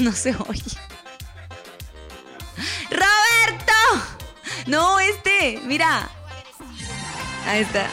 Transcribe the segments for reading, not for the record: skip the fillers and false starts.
No se oye. ¡Roberto! No, mira. Ahí está.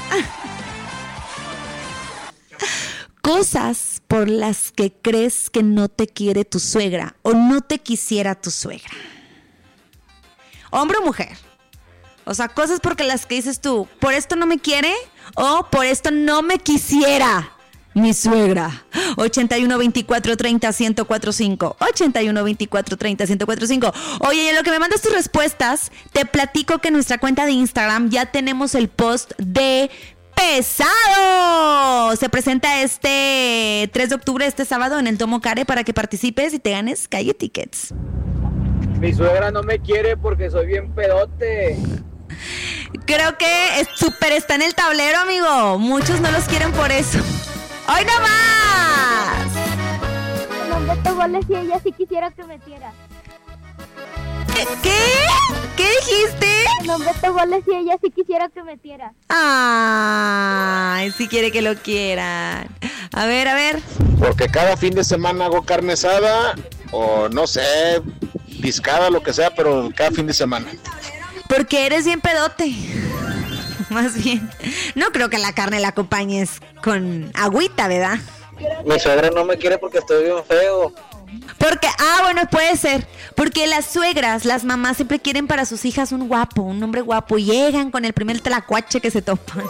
Cosas por las que crees que no te quiere tu suegra o no te quisiera tu suegra. ¿Hombre o mujer? O sea, cosas por las que dices tú, ¿por esto no me quiere? O ¿por esto no me quisiera mi suegra? 81 24 30 1045. 81 24 30 1045. Oye, y en lo que me mandas tus respuestas, te platico que en nuestra cuenta de Instagram ya tenemos el post de Pesado. Se presenta este 3 de octubre, este sábado, en el Tomo Care para que participes y te ganes calle tickets. Mi suegra no me quiere porque soy bien pedote. Creo que súper está en el tablero, amigo. Muchos no los quieren por eso. ¡Hoy no más! No meto goles y ella sí quisiera que metiera. ¿Qué? ¿Qué dijiste? No meto goles y ella sí quisiera que metiera. Ay, sí quiere que lo quieran. A ver. Porque cada fin de semana hago carne asada o no sé, discada, lo que sea, pero cada fin de semana. Porque eres bien pedote. Más bien. No creo que la carne la acompañes con agüita, ¿verdad? Mi suegra no me quiere porque estoy bien feo. Porque, bueno, puede ser. Porque las suegras, las mamás siempre quieren para sus hijas un guapo, un hombre guapo. Y llegan con el primer tlacuache que se topan.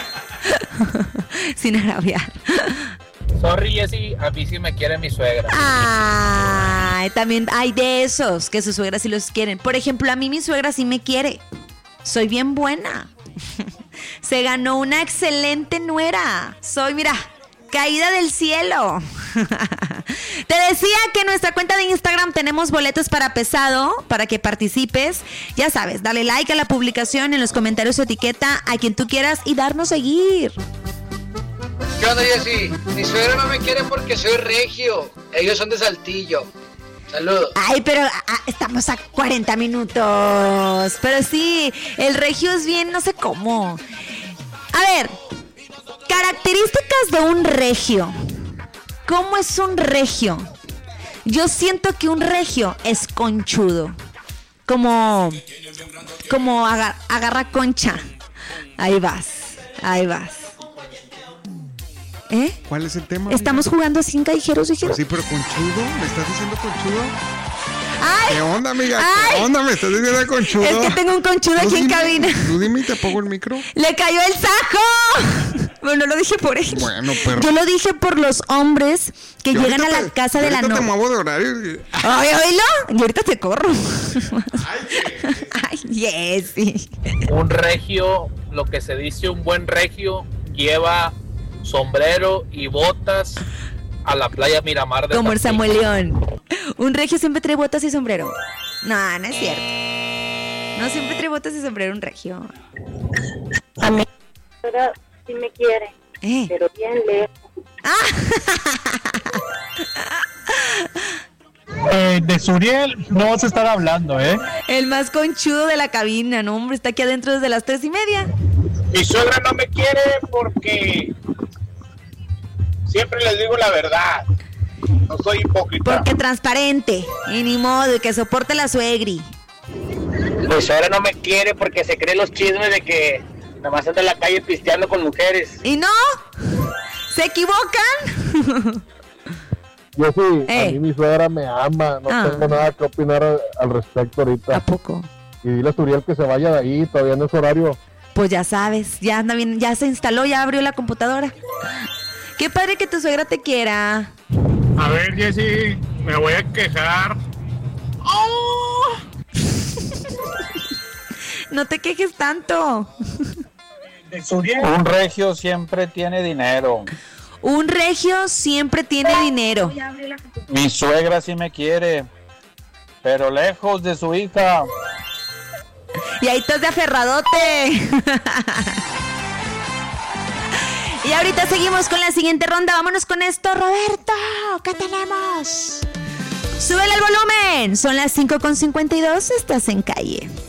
Sin agraviar. Sorry, Jessy, a mí sí me quiere mi suegra. Ay, también hay de esos que sus suegras sí los quieren. Por ejemplo, a mí mi suegra sí me quiere. Soy bien buena. Se ganó una excelente nuera. Soy, mira, caída del cielo. Te decía que en nuestra cuenta de Instagram tenemos boletos para Pesado, para que participes. Ya sabes, dale like a la publicación, en los comentarios etiqueta a quien tú quieras y darnos seguir. ¿Qué onda, Jessy? Mi suegra no me quiere porque soy regio. Ellos son de Saltillo. Saludos. Ay, pero estamos a 40 minutos. Pero sí, el regio es bien, no sé cómo. A ver, características de un regio. ¿Cómo es un regio? Yo siento que un regio es conchudo. Como agarra concha. Ahí vas. ¿Cuál es el tema? Estamos jugando sin callejeros, dijeron. Sí, pero conchudo, ¿me estás diciendo conchudo? ¡Ay! ¿Qué onda, amiga? ¡Ay! ¿Qué onda? ¿Me estás diciendo conchudo? Es que tengo un conchudo aquí en cabina. Tú dime y te pongo el micro. ¡Le cayó el saco! Bueno, no lo dije por él. Bueno, pero... Yo lo dije por los hombres que llegan a la casa de la novia. Ahorita te muevo de horario. Ay, oílo. Y ahorita te corro. Ay, Jessy. Un regio, lo que se dice un buen regio, lleva sombrero y botas a la playa Miramar de como el Tampico. Samuel León. Un regio siempre trae botas y sombrero. No, no es cierto. No siempre trae botas y sombrero un regio. A mí, pero sí me quiere, pero bien lejos. De Suriel no vas a estar hablando, El más conchudo de la cabina, no, hombre, está aquí adentro desde las 3:30. Mi suegra no me quiere porque siempre les digo la verdad. No soy hipócrita. Porque transparente, y ni modo, y que soporte la suegri. Mi suegra no me quiere porque se cree los chismes de que nada más anda en la calle pisteando con mujeres. ¿Y no? ¿Se equivocan? Yo sí, a mí mi suegra me ama, no tengo nada que opinar al respecto ahorita. ¿A poco? Y dile a Suriel que se vaya de ahí, todavía no es horario. Pues ya sabes, ya anda bien, ya se instaló, ya abrió la computadora. Qué padre que tu suegra te quiera. A ver, Jessy, me voy a quejar. ¡Oh! No te quejes tanto. Un regio siempre tiene dinero. Un regio siempre tiene dinero. Mi suegra sí me quiere, pero lejos de su hija. Y ahí estás de aferradote. Y ahorita seguimos con la siguiente ronda. Vámonos con esto, Roberto. ¿Qué tenemos? Súbele el volumen. Son las 5:52. Estás en calle.